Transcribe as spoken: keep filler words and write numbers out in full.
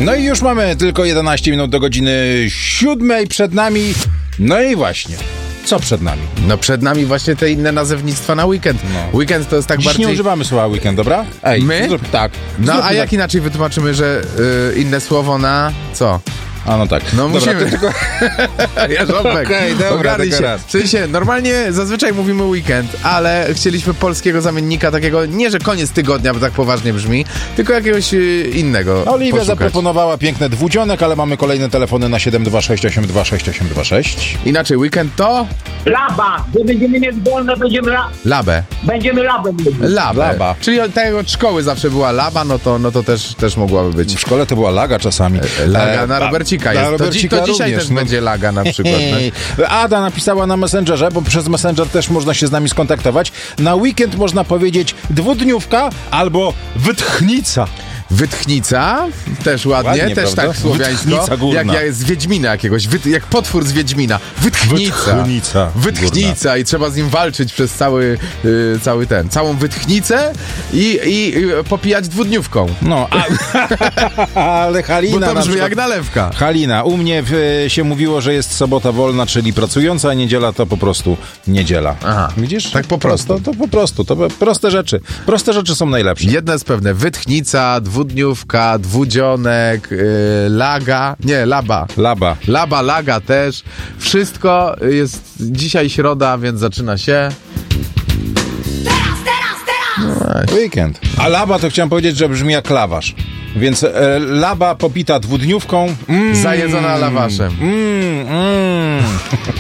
No i już mamy tylko jedenaście minut do godziny siódmej przed nami. No i właśnie, co przed nami? No przed nami właśnie te inne nazewnictwa na weekend. No. Weekend to jest tak Dziś bardziej... nie używamy słowa weekend, dobra? Ej, My? Zrób, tak. No Zróbmy a jak tak. inaczej wytłumaczymy, że y, inne słowo na co? A no tak. No Dobra, musimy. to tylko... Jarząbek, Okej, dobra, ogarnij tylko się. raz. W sensie, normalnie zazwyczaj mówimy weekend, ale chcieliśmy polskiego zamiennika takiego, nie że koniec tygodnia, bo tak poważnie brzmi, tylko jakiegoś y, innego Oliwia poszukać. zaproponowała piękne dwudzionek, ale mamy kolejne telefony na siedem dwa sześć osiem dwa sześć osiem dwa sześć. Inaczej, weekend to Laba, gdy będziemy mieć wolne, będziemy, la, labę. będziemy labem mówić. Labę. Laba. Czyli od tego od szkoły zawsze była laba, no to, no to też, też mogłaby być. W szkole to była laga czasami. Laga E, na a- Robercika na jest. To, dzi- Robercika to dzisiaj również, też no. będzie laga na przykład. No. Ada napisała na Messengerze, bo przez Messenger też można się z nami skontaktować. Na weekend można powiedzieć dwudniówka albo wytchnica. Wytchnica, też ładnie, Ładnie, też prawda? tak słowiańsko. Wytchnica górna. Jak ja z Wiedźmina jakiegoś, wyt, jak potwór z Wiedźmina. Wytchnica. Wytchnica Wytchnica i trzeba z nim walczyć przez cały, y, cały ten, całą wytchnicę i, i, i popijać dwudniówką. No, a, ale Halina Bo to na brzmi przykład, jak nalewka. Halina, u mnie w, się mówiło, że jest sobota wolna, czyli pracująca, a niedziela to po prostu niedziela. Aha. Widzisz? Tak po prostu. To, to po prostu, to proste rzeczy. Proste rzeczy są najlepsze. Jedno jest pewne, wytchnica, dwudniówka, dwudzionek, yy, laga, nie, laba. Laba. Laba, laga też. Wszystko jest dzisiaj środa, więc zaczyna się. Weekend. A laba to chciałem powiedzieć, że brzmi jak lawasz. Więc e, laba popita dwudniówką. Mm, Zajedzona lawaszem. Mm, mm.